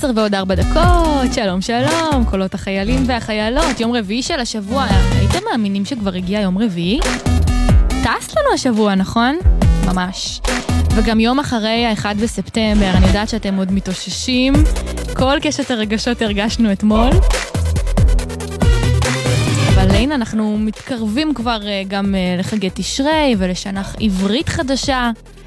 10:04, שלום שלום, קולות החיילים והחיילות, יום רביעי של השבוע, הייתם מאמינים שכבר הגיע יום רביעי? טס לנו השבוע, נכון? ממש. וגם יום אחרי ה-1 בספטמבר, אני יודעת שאתם עוד מתאוששים, כל קשת הרגשות הרגשנו אתמול. אבל הנה אנחנו מתקרבים כבר גם לחגי תשרי ולשנה עברית חדשה,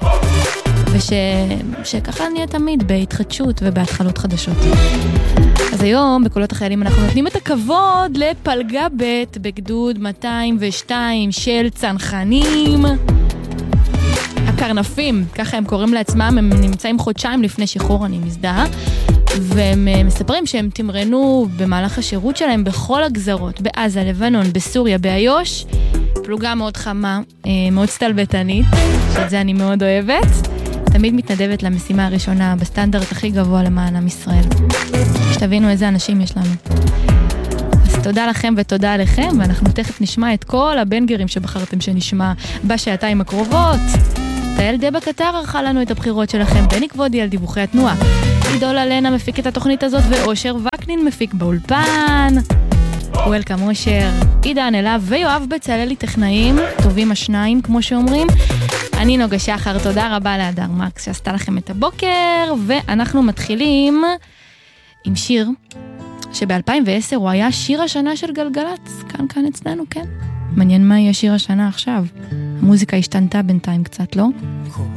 ושככה נהיה תמיד בהתחדשות ובהתחלות חדשות. אז היום בקולות החיילים אנחנו נותנים את הכבוד לפלגה ב' בגדוד 202 של צנחנים. הקרנפים, ככה הם קוראים לעצמם, הם נמצאים חודשיים לפני שחרור, אני מזדהה, והם מספרים שהם תמרנו במהלך השירות שלהם בכל הגזרות, בעזה, לבנון, בסוריה, באיו"ש, פלוגה מאוד חמה, מאוד סטלבטנית, שאת זה אני מאוד אוהבת, תמיד מתנדבת למשימה הראשונה בסטנדרט הכי גבוה למען עם ישראל. שתבינו איזה אנשים יש לנו. אז תודה לכם ותודה עליכם, ואנחנו תכף נשמע את כל הבנגרים שבחרתם שנשמע בשעתיים הקרובות. תהל דבה קטר ערכה לנו את הבחירות שלכם, בני כבודי על דיווחי התנועה. עידול אלנה מפיק את התוכנית הזאת, ואושר וקנין מפיק באולפן. וולקאם אושר, עידן אלה ויואב בצללי טכנאים, טובים השניים כמו שאומרים. אני נוגה שחר, תודה רבה להדר מקס שעשתה לכם את הבוקר, ואנחנו מתחילים עם שיר שב-2010 הוא היה שיר השנה של גלגלץ, כאן אצלנו, כן. מעניין מה יהיה שיר השנה עכשיו. המוזיקה השתנתה בינתיים קצת, לא?